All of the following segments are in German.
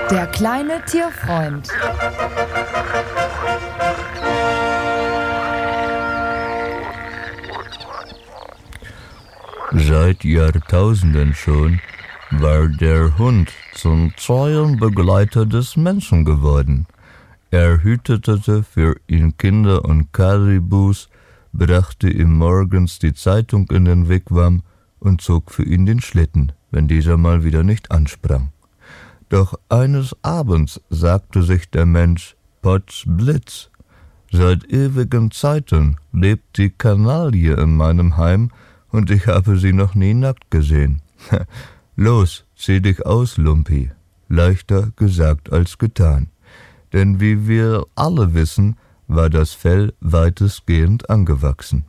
Der kleine Tierfreund. Seit Jahrtausenden schon war der Hund zum treuen Begleiter des Menschen geworden. Er hütete für ihn Kinder und Karibus, brachte ihm morgens die Zeitung in den Wigwam und zog für ihn den Schlitten, wenn dieser mal wieder nicht ansprang. Doch eines Abends sagte sich der Mensch, Potz Blitz, seit ewigen Zeiten lebt die Kanaille in meinem Heim und ich habe sie noch nie nackt gesehen. Los, zieh dich aus, Lumpi. Leichter gesagt als getan. Denn wie wir alle wissen, war das Fell weitestgehend angewachsen.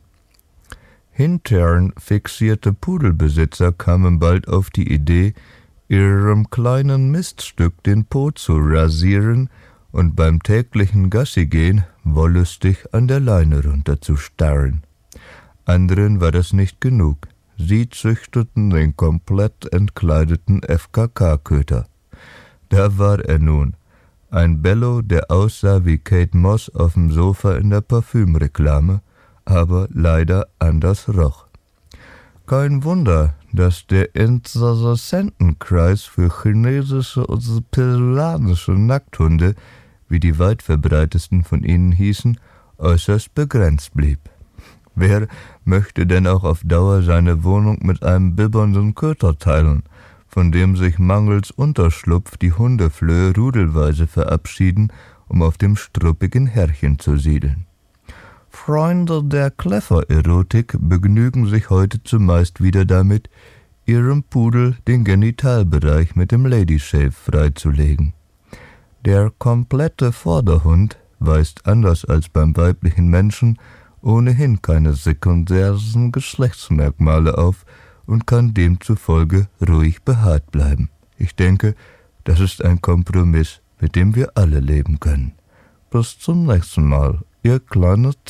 Hintern fixierte Pudelbesitzer kamen bald auf die Idee, ihrem kleinen Miststück den Po zu rasieren und beim täglichen Gassigehen wollüstig an der Leine runterzustarren. Anderen war das nicht genug. Sie züchteten den komplett entkleideten FKK-Köter. Da war er nun, ein Bello, der aussah wie Kate Moss auf dem Sofa in der Parfümreklame, aber leider anders roch. Kein Wunder, dass der Interessentenkreis für chinesische und peruanische Nackthunde, wie die weit verbreitesten von ihnen hießen, äußerst begrenzt blieb. Wer möchte denn auch auf Dauer seine Wohnung mit einem bibbernden Köter teilen, von dem sich mangels Unterschlupf die Hundeflöhe rudelweise verabschieden, um auf dem struppigen Herrchen zu siedeln? Freunde der Kleffer-Erotik begnügen sich heute zumeist wieder damit, ihrem Pudel den Genitalbereich mit dem Ladyshave freizulegen. Der komplette Vorderhund weist anders als beim weiblichen Menschen ohnehin keine sekundären Geschlechtsmerkmale auf und kann demzufolge ruhig behaart bleiben. Ich denke, das ist ein Kompromiss, mit dem wir alle leben können. Bis zum nächsten Mal, Ihr kleiner